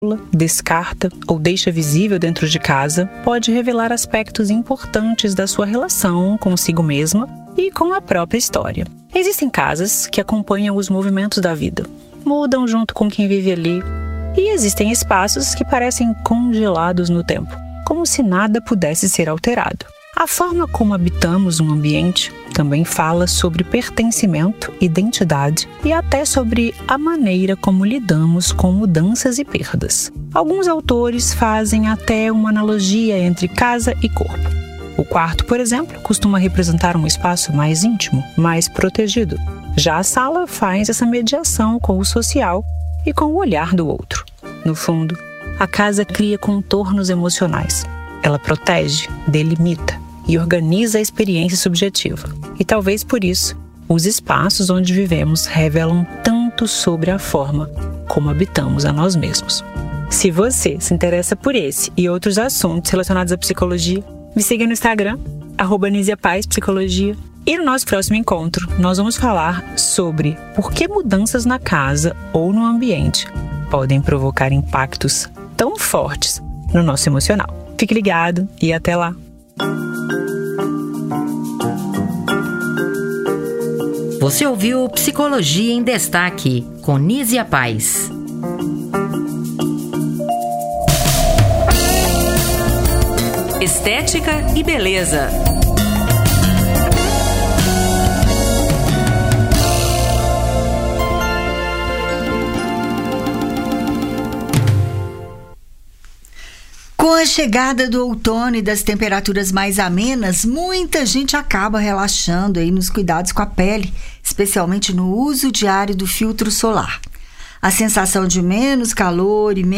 descarta ou deixa visível dentro de casa pode revelar aspectos importantes da sua relação consigo mesma e com a própria história. Existem casas que acompanham os movimentos da vida, mudam junto com quem vive ali, e existem espaços que parecem congelados no tempo, como se nada pudesse ser alterado. A forma como habitamos um ambiente também fala sobre pertencimento, identidade e até sobre a maneira como lidamos com mudanças e perdas. Alguns autores fazem até uma analogia entre casa e corpo. O quarto, por exemplo, costuma representar um espaço mais íntimo, mais protegido. Já a sala faz essa mediação com o social e com o olhar do outro. No fundo, a casa cria contornos emocionais. Ela protege, delimita e organiza a experiência subjetiva. E talvez por isso, os espaços onde vivemos revelam tanto sobre a forma como habitamos a nós mesmos. Se você se interessa por esse e outros assuntos relacionados à psicologia, me siga no Instagram, @NisiaPazPsicologia. E no nosso próximo encontro, nós vamos falar sobre por que mudanças na casa ou no ambiente podem provocar impactos tão fortes no nosso emocional. Fique ligado e até lá! Você ouviu Psicologia em Destaque, com Nízia Paz. Estética e beleza. Com a chegada do outono e das temperaturas mais amenas, muita gente acaba relaxando aí nos cuidados com a pele, especialmente no uso diário do filtro solar. A sensação de menos calor e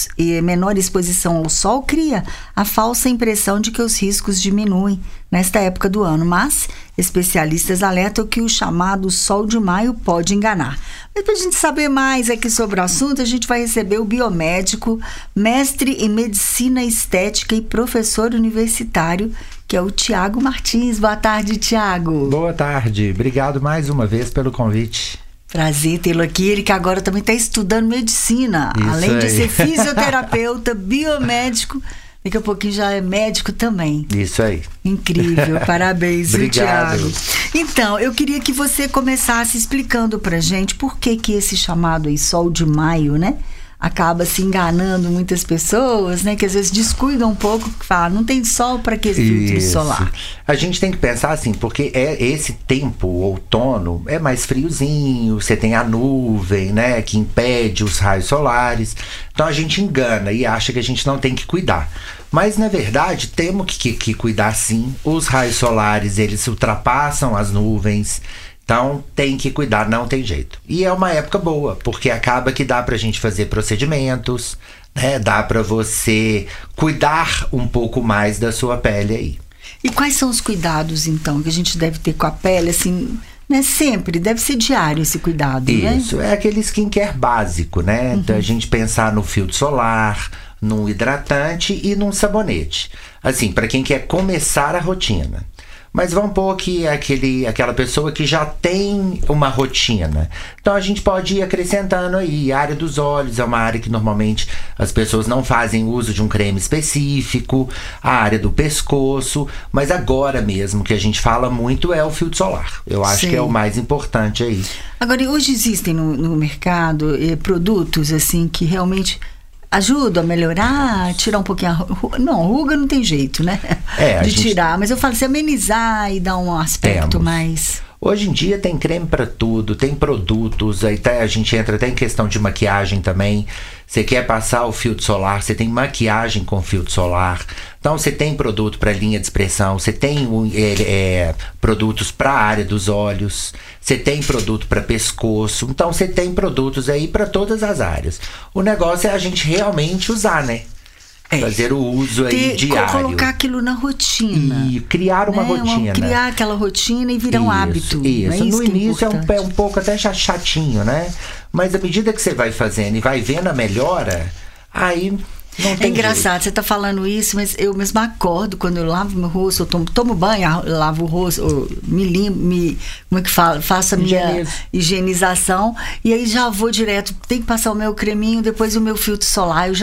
menor exposição ao sol cria a falsa impressão de que os riscos diminuem nesta época do ano, mas especialistas alertam que o chamado sol de maio pode enganar. Mas para a gente saber mais aqui sobre o assunto, a gente vai receber o biomédico, mestre em medicina estética e professor universitário, que é o Tiago Martins. Boa tarde, Tiago. Boa tarde. Obrigado mais uma vez pelo convite. Prazer tê-lo aqui. Ele que agora também está estudando medicina. Isso além aí. de ser fisioterapeuta, biomédico, daqui a pouquinho já é médico também. Isso aí. Incrível, parabéns, Obrigado. Tiago. Então, eu queria que você começasse explicando pra gente por que esse chamado aí, sol de maio, né? Acaba se enganando muitas pessoas, né? Que às vezes descuidam um pouco, que falam, não tem sol para que filtro solar. A gente tem que pensar assim, porque esse tempo, o outono, é mais friozinho, você tem a nuvem, né? Que impede os raios solares. Então a gente engana e acha que a gente não tem que cuidar. Mas, na verdade, temos que cuidar sim. Os raios solares, eles ultrapassam as nuvens. Então, tem que cuidar, não tem jeito. E é uma época boa, porque acaba que dá pra gente fazer procedimentos, né? Dá pra você cuidar um pouco mais da sua pele aí. E quais são os cuidados, então, que a gente deve ter com a pele, assim, né? Sempre, deve ser diário esse cuidado, né? Isso, é aquele skincare básico, né? Então, a gente pensar no filtro solar, num hidratante e num sabonete. Assim, para quem quer começar a rotina. Mas vamos pôr aqui aquela pessoa que já tem uma rotina. Então a gente pode ir acrescentando aí. A área dos olhos é uma área que normalmente as pessoas não fazem uso de um creme específico. A área do pescoço. Mas agora mesmo que a gente fala muito é o filtro solar. Eu acho que é o mais importante aí. Agora, hoje existem no mercado produtos assim que realmente ajuda a melhorar, tirar um pouquinho a ruga. Não, ruga não tem jeito, né? De tirar. Mas eu falo assim, amenizar e dar um aspecto mais... Hoje em dia tem creme para tudo, tem produtos, aí a gente entra até em questão de maquiagem também. Você quer passar o filtro solar, você tem maquiagem com filtro solar. Então você tem produto para linha de expressão, você tem produtos para a área dos olhos, você tem produto para pescoço. Então você tem produtos aí para todas as áreas. O negócio é a gente realmente usar, né? Fazer o uso aí diário. Colocar aquilo na rotina. E criar uma rotina. Criar aquela rotina e virar um hábito. Isso. No início é um pouco até chatinho, né? Mas à medida que você vai fazendo e vai vendo a melhora, aí É engraçado, você tá falando isso, mas eu mesmo acordo quando eu lavo meu rosto, eu tomo banho, lavo o rosto, como é que fala? Faço a minha higienização e aí já vou direto, tem que passar o meu creminho, depois o meu filtro solar, eu já